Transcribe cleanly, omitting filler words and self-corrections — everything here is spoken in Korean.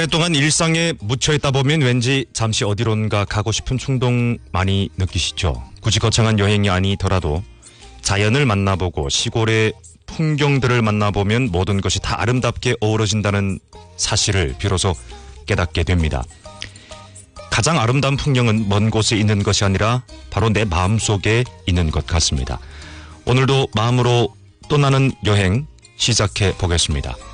오랫동안 일상에 묻혀있다 보면 왠지 잠시 어디론가 가고 싶은 충동 많이 느끼시죠. 굳이 거창한 여행이 아니더라도 자연을 만나보고 시골의 풍경들을 만나보면 모든 것이 다 아름답게 어우러진다는 사실을 비로소 깨닫게 됩니다. 가장 아름다운 풍경은 먼 곳에 있는 것이 아니라 바로 내 마음속에 있는 것 같습니다. 오늘도 마음으로 떠나는 여행 시작해 보겠습니다.